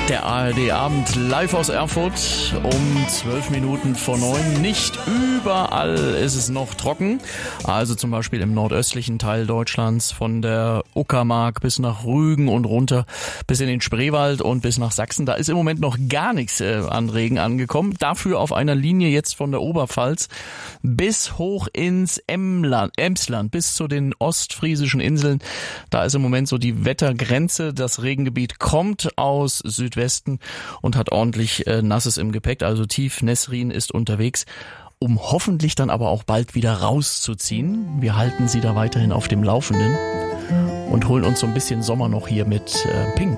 Der ARD-Abend live aus Erfurt um 12 Minuten vor 9. Nicht überall ist es noch trocken. Also zum Beispiel im nordöstlichen Teil Deutschlands von der Uckermark bis nach Rügen und runter bis in den Spreewald und bis nach Sachsen. Da ist im Moment noch gar nichts an Regen angekommen. Dafür auf einer Linie jetzt von der Oberpfalz bis hoch ins Emsland, bis zu den ostfriesischen Inseln. Da ist im Moment so die Wettergrenze. Das Regengebiet kommt aus Südwesten und hat ordentlich Nasses im Gepäck. Also tief Nesrin ist unterwegs, um hoffentlich dann aber auch bald wieder rauszuziehen. Wir halten Sie da weiterhin auf dem Laufenden und holen uns so ein bisschen Sommer noch hier mit Pink.